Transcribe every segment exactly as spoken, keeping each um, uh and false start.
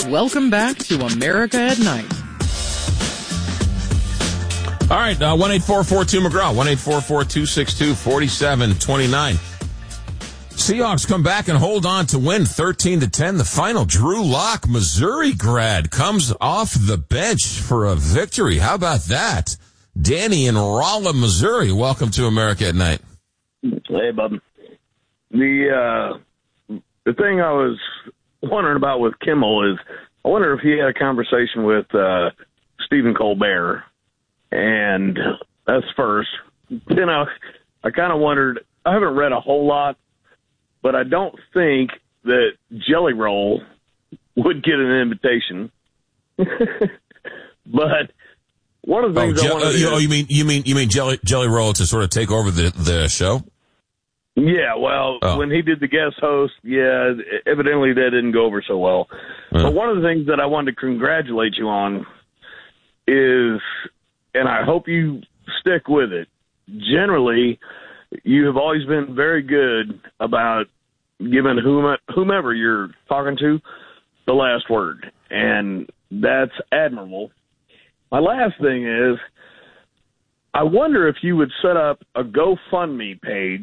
welcome back to America at Night. All right, uh, one eight four four two McGraw, one eight four four two six two four seven two nine. Seahawks come back and hold on to win thirteen to ten. The final. Drew Lock, Missouri grad, comes off the bench for a victory. How about that? Danny in Rolla, Missouri. Welcome to America at Night. Hey, bub. The uh, the thing I was wondering about with Kimmel is I wonder if he had a conversation with uh, Stephen Colbert, and that's first. Then I, I kind of wondered. I haven't read a whole lot, but I don't think that Jelly Roll would get an invitation. But one of the things oh, I je- want uh, to you, do, oh, you mean you mean you mean Jelly Jelly Roll to sort of take over the the show? Yeah, well, oh. when he did the guest host, yeah, evidently that didn't go over so well. Uh. But one of the things that I wanted to congratulate you on is, and I hope you stick with it, generally, you have always been very good about giving whom, whomever you're talking to the last word, and that's admirable. My last thing is, I wonder if you would set up a GoFundMe page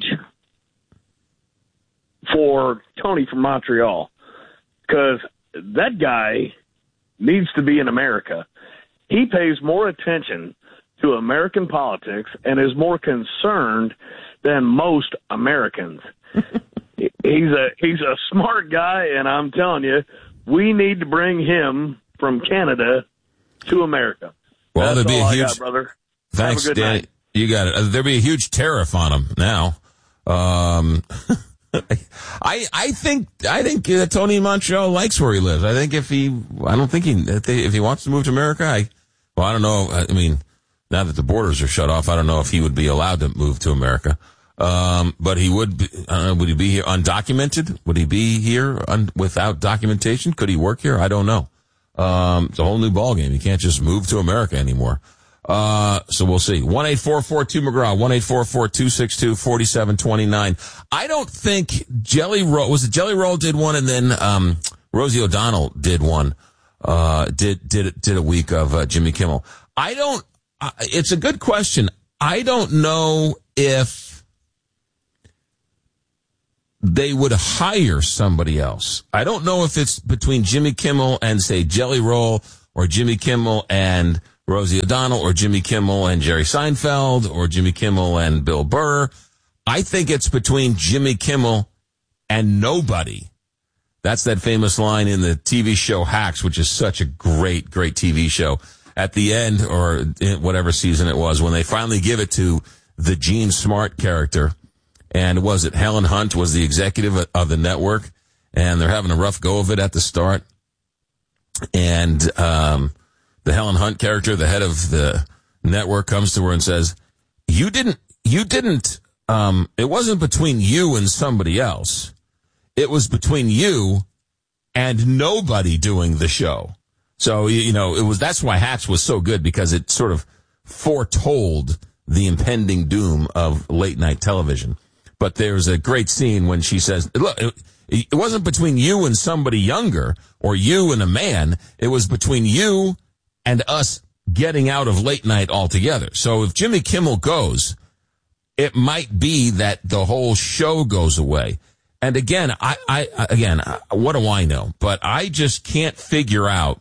for Tony from Montreal, because that guy needs to be in America. He pays more attention to American politics and is more concerned than most Americans. he's a he's a smart guy, and I'm telling you, we need to bring him from Canada to America. Well, That's there'd be all a I huge. got, brother. Thanks, Have a good Danny. night. You got it. Uh, there'd be a huge tariff on him now. Um, I I think I think uh, Tony in Montreal likes where he lives. I think if he, I don't think he if, they, if he wants to move to America, I well I don't know. I mean, now that the borders are shut off, I don't know if he would be allowed to move to America. Um, but he would. Be, I don't know, would he be here undocumented? Would he be here un, without documentation? Could he work here? I don't know. Um, it's a whole new ballgame. You can't just move to America anymore. Uh, so we'll see. one eight four four two McGraw, one eight four four two six two four seven two nine. I don't think Jelly Roll, was it Jelly Roll did one and then, um, Rosie O'Donnell did one, uh, did, did, did a week of, uh, Jimmy Kimmel. I don't, uh, it's a good question. I don't know if they would hire somebody else. I don't know if it's between Jimmy Kimmel and, say, Jelly Roll, or Jimmy Kimmel and Rosie O'Donnell, or Jimmy Kimmel and Jerry Seinfeld, or Jimmy Kimmel and Bill Burr. I think it's between Jimmy Kimmel and nobody. That's that famous line in the T V show Hacks, which is such a great, great T V show. At the end, or whatever season it was, when they finally give it to the Gene Smart character, and was it Helen Hunt was the executive of the network, and they're having a rough go of it at the start. And um the Helen Hunt character, the head of the network, comes to her and says, you didn't, you didn't, um, it wasn't between you and somebody else. It was between you and nobody doing the show. So, you know, it was, that's why Hacks was so good, because it sort of foretold the impending doom of late night television. But there's a great scene when she says, look, it, it wasn't between you and somebody younger, or you and a man. It was between you and us getting out of late night altogether. So if Jimmy Kimmel goes, it might be that the whole show goes away. And again, I, I, again, what do I know? But I just can't figure out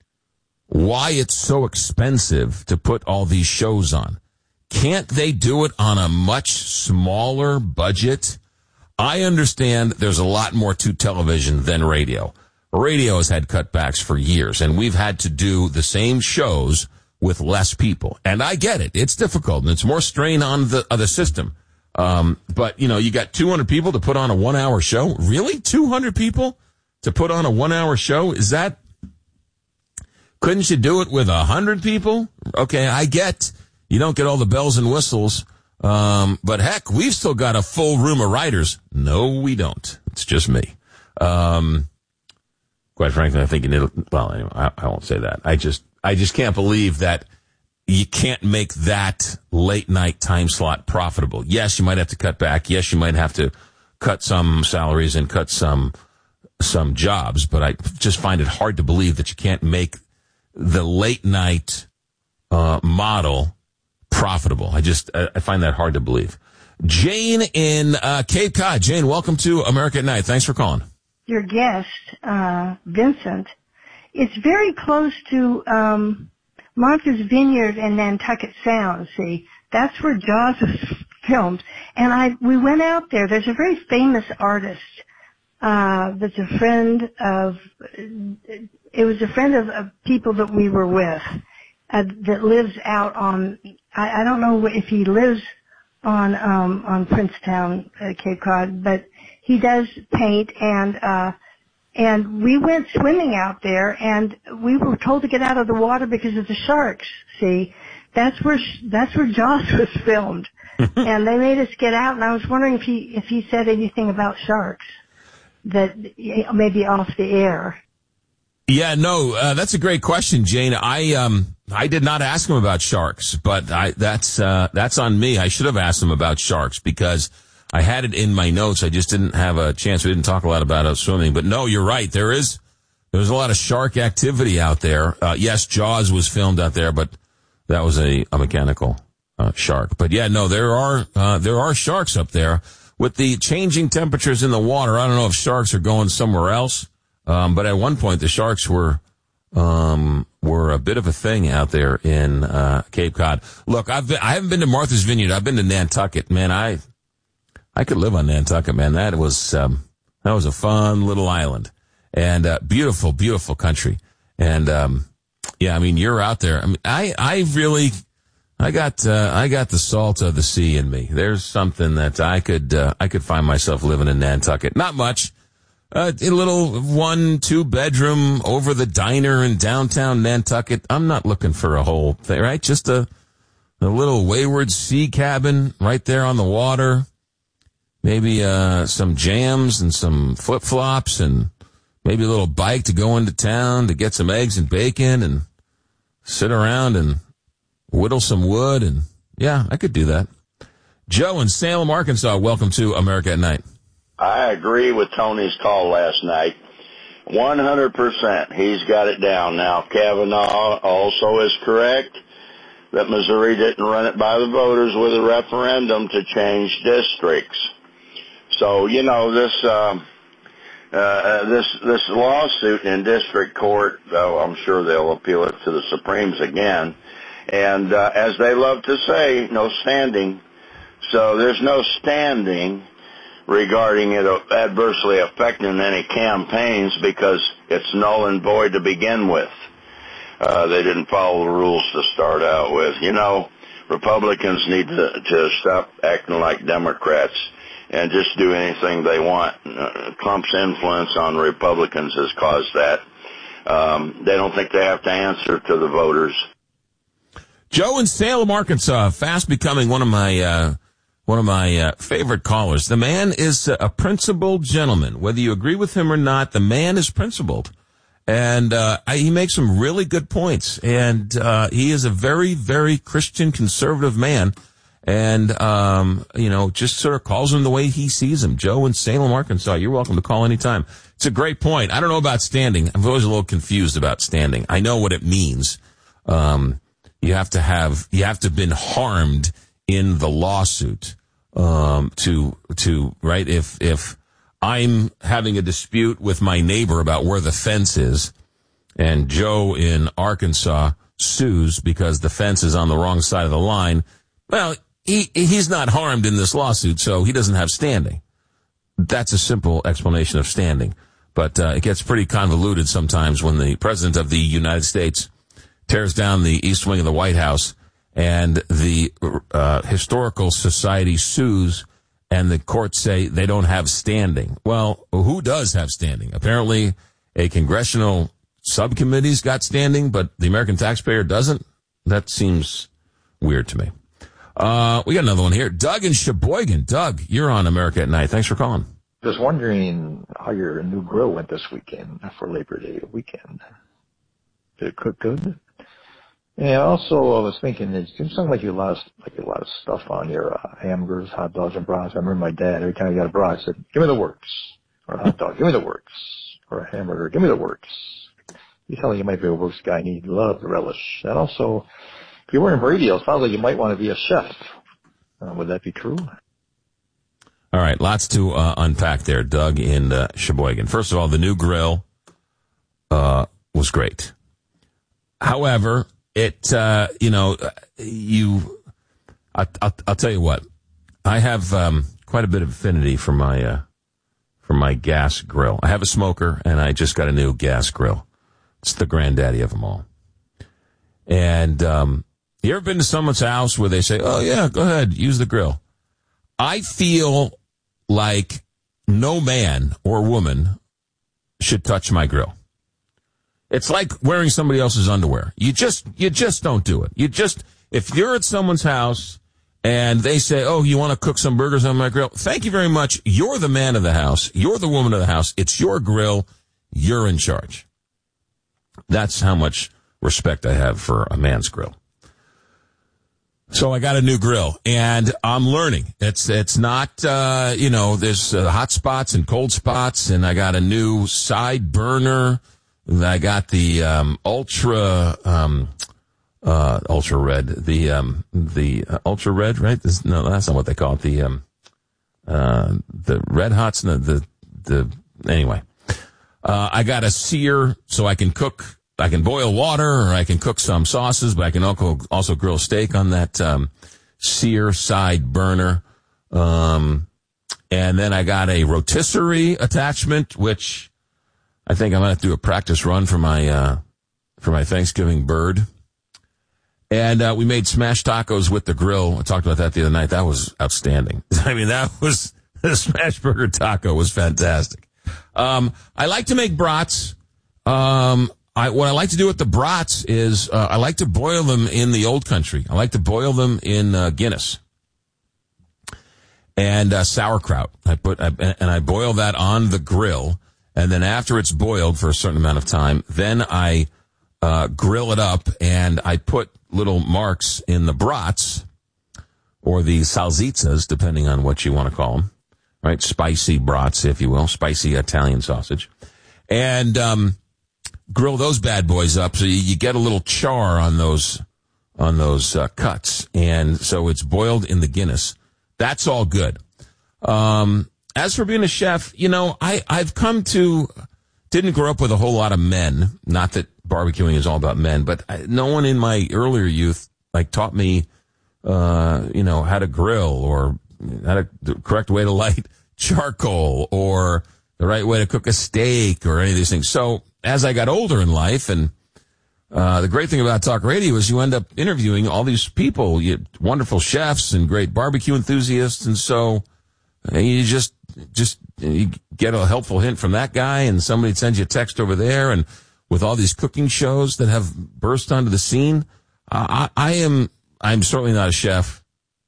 why it's so expensive to put all these shows on. Can't they do it on a much smaller budget? I understand there's a lot more to television than radio. Radio has had cutbacks for years, and we've had to do the same shows with less people. And I get it. It's difficult, and it's more strain on the, on the system. Um, but, you know, you got two hundred people to put on a one-hour show? Really? two hundred people to put on a one-hour show? Is that... Couldn't you do it with one hundred people? Okay, I get you don't get all the bells and whistles. Um, but heck, we've still got a full room of writers. No, we don't. It's just me. Um... Quite frankly, I think you need, well, anyway, I, I won't say that. I just, I just can't believe that you can't make that late night time slot profitable. Yes, you might have to cut back. Yes, you might have to cut some salaries and cut some some jobs, but I just find it hard to believe that you can't make the late night uh, model profitable. I just I, I find that hard to believe. Jane in uh, Cape Cod. Jane, welcome to America at Night. Thanks for calling. Your guest, uh, Vincent, it's very close to um, Martha's Vineyard and Nantucket Sound. See, that's where Jaws was filmed, and I we went out there. There's a very famous artist uh, that's a friend of. It was a friend of, of people that we were with uh, that lives out on. I, I don't know if he lives on um, on Princetown, uh, Cape Cod, but he does paint, and uh, and we went swimming out there, and we were told to get out of the water because of the sharks. See, that's where that's where Jaws was filmed, and they made us get out. And I was wondering if he if he said anything about sharks, that maybe off the air. Yeah, no, uh, that's a great question, Jane. I um I did not ask him about sharks, but I that's uh that's on me. I should have asked him about sharks because I had it in my notes. I just didn't have a chance. We didn't talk a lot about uh, swimming, but no, you're right. There is there's a lot of shark activity out there. Uh, yes, Jaws was filmed out there, but that was a, a mechanical uh, shark. But yeah, no, there are uh, there are sharks up there with the changing temperatures in the water. I don't know if sharks are going somewhere else. Um, but at one point, the sharks were um, were a bit of a thing out there in uh, Cape Cod. Look, I've been, I haven't been to Martha's Vineyard. I've been to Nantucket. Man, I I could live on Nantucket. Man, that was um, that was a fun little island and uh, beautiful, beautiful country. And um, yeah, I mean, you're out there. I mean, I I really I got uh, I got the salt of the sea in me. There's something that I could uh, I could find myself living in Nantucket. Not much. Uh, a little one, two bedroom over the diner in downtown Nantucket. I'm not looking for a whole thing, right? Just a, a little wayward sea cabin right there on the water. Maybe, uh, some jams and some flip flops and maybe a little bike to go into town to get some eggs and bacon and sit around and whittle some wood. And yeah, I could do that. Joe in Salem, Arkansas. Welcome to America at Night. I agree with Tony's call last night. one hundred percent. He's got it down. Now, Kavanaugh also is correct that Missouri didn't run it by the voters with a referendum to change districts. So, you know, this, um, uh, this, this lawsuit in district court, though I'm sure they'll appeal it to the Supremes again. And, uh, as they love to say, no standing. So there's no standing regarding it adversely affecting any campaigns because it's null and void to begin with. Uh, they didn't follow the rules to start out with. You know, Republicans need to, to stop acting like Democrats and just do anything they want. Uh, Trump's influence on Republicans has caused that. Um, they don't think they have to answer to the voters. Joe in Salem, Arkansas, fast becoming one of my uh One of my uh, favorite callers. The man is a principled gentleman. Whether you agree with him or not, the man is principled. And uh, I, he makes some really good points. And uh, he is a very, very Christian conservative man. And, um, you know, just sort of calls him the way he sees him. Joe in Salem, Arkansas, you're welcome to call anytime. It's a great point. I don't know about standing. I'm always a little confused about standing. I know what it means. Um, you have to have, you have to have been harmed in the lawsuit. Um, to, to, right, if, if I'm having a dispute with my neighbor about where the fence is and Joe in Arkansas sues because the fence is on the wrong side of the line, well, he, he's not harmed in this lawsuit, so he doesn't have standing. That's a simple explanation of standing. But, uh, it gets pretty convoluted sometimes when the president of the United States tears down the east wing of the White House and the uh, Historical Society sues, and the courts say they don't have standing. Well, who does have standing? Apparently, a congressional subcommittee's got standing, but the American taxpayer doesn't? That seems weird to me. Uh, we got another one here. Doug in Sheboygan. Doug, you're on America at Night. Thanks for calling. Just wondering how your new grill went this weekend for Labor Day weekend. Did it cook good? Yeah, also, I was thinking, it seems like you lost like a lot of stuff on your uh, hamburgers, hot dogs, and brats. I remember my dad, every time he got a brat, said, give me the works. Or a hot dog, give me the works. for a hamburger. Give me the works. You sound like you might be a works guy and you love the relish. And also, if you're wearing radio, it sounds like you might want to be a chef. Uh, would that be true? All right, lots to uh, unpack there, Doug in uh, Sheboygan. First of all, the new grill uh, was great. However, it, uh, you know, you, I, I'll, I'll tell you what, I have um, quite a bit of affinity for my, uh, for my gas grill. I have a smoker, and I just got a new gas grill. It's the granddaddy of them all. And um, you ever been to someone's house where they say, oh, yeah, go ahead, use the grill? I feel like no man or woman should touch my grill. It's like wearing somebody else's underwear. You just, you just don't do it. You just, if you're at someone's house and they say, oh, you want to cook some burgers on my grill? Thank you very much. You're the man of the house. You're the woman of the house. It's your grill. You're in charge. That's how much respect I have for a man's grill. So I got a new grill, and I'm learning. It's it's not, uh, you know, there's uh, hot spots and cold spots, and I got a new side burner. I got the um, ultra um, uh, ultra red, the um, the uh, ultra red, right? This, no, that's not what they call it. The um, uh, the red hots, the the, the anyway. Uh, I got a sear so I can cook. I can boil water, or I can cook some sauces, but I can also, also grill steak on that um, sear side burner. Um, and then I got a rotisserie attachment, which I think I'm going to have to do a practice run for my uh, for my Thanksgiving bird. And uh, we made smashed tacos with the grill. I talked about that the other night. That was outstanding. I mean, that was the smash burger taco was fantastic. Um, I like to make brats. Um, I, what I like to do with the brats is uh, I like to boil them in the old country. I like to boil them in uh, Guinness and uh, sauerkraut. I put I, and I boil that on the grill, and then after it's boiled for a certain amount of time, then I uh, grill it up and I put little marks in the brats or the salsitzas, depending on what you want to call them. Right, spicy brats, if you will, spicy Italian sausage, and um. grill those bad boys up so you, you get a little char on those on those uh, cuts, and so it's boiled in the Guinness. That's all good. Um, as for being a chef, you know, I I've come to didn't grow up with a whole lot of men. Not that barbecuing is all about men, but I, no one in my earlier youth like taught me, uh, you know, how to grill or how to the correct way to light charcoal or the right way to cook a steak or any of these things. So as I got older in life, and uh, the great thing about talk radio is you end up interviewing all these people, you, wonderful chefs and great barbecue enthusiasts, and so uh, you just just you get a helpful hint from that guy, and somebody sends you a text over there, and with all these cooking shows that have burst onto the scene, uh, I, I am I'm certainly not a chef.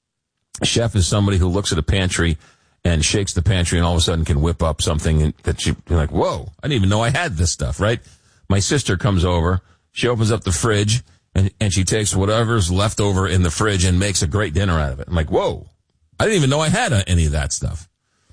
A chef is somebody who looks at a pantry and shakes the pantry and all of a sudden can whip up something that you, you're like, whoa, I didn't even know I had this stuff, right? My sister comes over, she opens up the fridge, and, and she takes whatever's left over in the fridge and makes a great dinner out of it. I'm like, whoa, I didn't even know I had any of that stuff.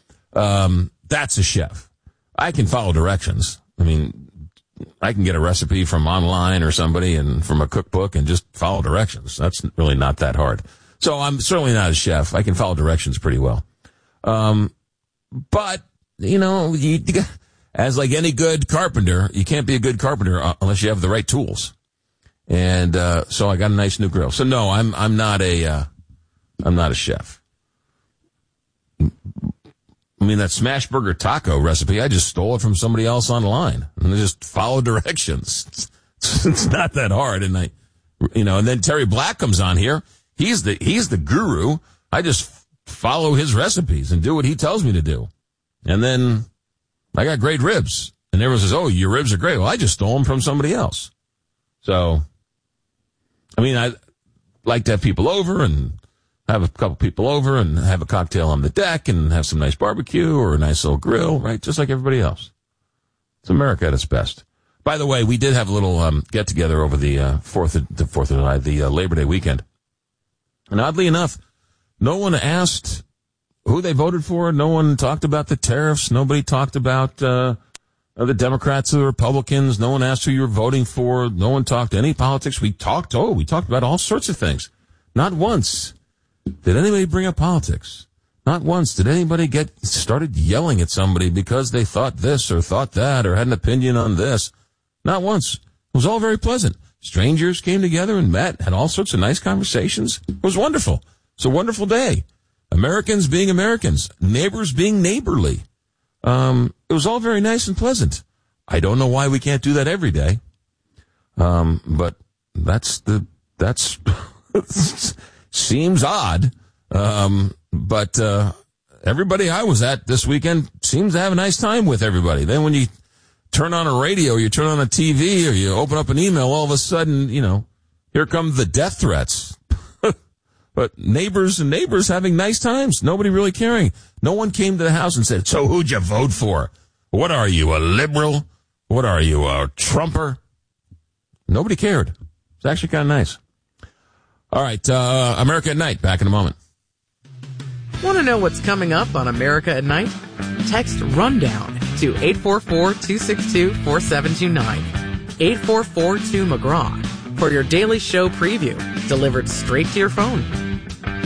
Um, that's a chef. I can follow directions. I mean, I can get a recipe from online or somebody and from a cookbook and just follow directions. That's really not that hard. So I'm certainly not a chef. I can follow directions pretty well. Um, but, you know, you, you, as like any good carpenter, you can't be a good carpenter unless you have the right tools. And, uh, so I got a nice new grill. So no, I'm, I'm not a, uh, I'm not a chef. I mean, that smash burger taco recipe, I just stole it from somebody else online and I just follow directions. It's, it's not that hard. And I, you know, and then Terry Black comes on here. He's the, he's the guru. I just follow his recipes and do what he tells me to do. And then I got great ribs. And everyone says, oh, your ribs are great. Well, I just stole them from somebody else. So, I mean, I like to have people over and have a couple people over and have a cocktail on the deck and have some nice barbecue or a nice little grill, right? Just like everybody else. It's America at its best. By the way, we did have a little um, get-together over the uh, fourth of, the fourth of July, the uh, Labor Day weekend. And oddly enough, no one asked who they voted for. No one talked about the tariffs. Nobody talked about uh, uh, the Democrats or the Republicans. No one asked who you were voting for. No one talked any politics. We talked, oh, we talked about all sorts of things. Not once did anybody bring up politics. Not once did anybody get started yelling at somebody because they thought this or thought that or had an opinion on this. Not once. It was all very pleasant. Strangers came together and met, had all sorts of nice conversations. It was wonderful. It's a wonderful day. Americans being Americans, neighbors being neighborly. Um, it was all very nice and pleasant. I don't know why we can't do that every day. Um, but that's the, that's, seems odd. Um, but, uh, everybody I was at this weekend seems to have a nice time with everybody. Then when you turn on a radio, you turn on a T V, or you open up an email, all of a sudden, you know, here come the death threats. But neighbors and neighbors having nice times. Nobody really caring. No one came to the house and said, so who'd you vote for? What are you, a liberal? What are you, a Trumper? Nobody cared. It's actually kind of nice. All right, uh, America at Night, back in a moment. Want to know what's coming up on America at Night? Text RUNDOWN to eight four four, two six two, four seven two nine. eight four four two McGraw for your daily show preview, delivered straight to your phone.